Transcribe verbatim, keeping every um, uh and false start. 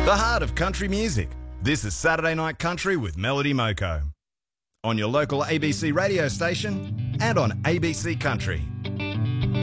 The heart of country music. This is Saturday Night Country with Melody Moko. On your local A B C radio station and on A B C Country.